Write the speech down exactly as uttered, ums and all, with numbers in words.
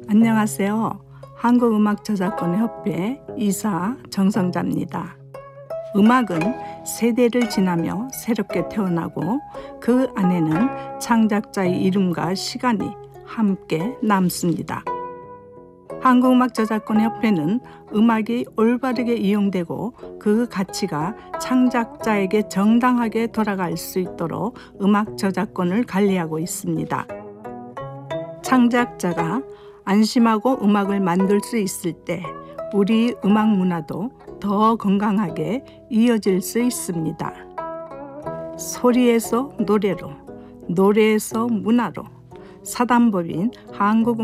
안녕하세요. 한국음악저작권협회 이사 정성자입니다. 음악은 세대를 지나며 새롭게 태어나고 그 안에는 창작자의 이름과 시간이 함께 남습니다. 한국음악저작권협회는 음악이 올바르게 이용되고 그 가치가 창작자에게 정당하게 돌아갈 수 있도록 음악 저작권을 관리하고 있습니다. 창작자가 안심하고 음악을 만들 수 있을 때 우리 음악 문화도 더 건강하게 이어질 수 있습니다. 소리에서 노래로, 노래에서 문화로 사단법인 한국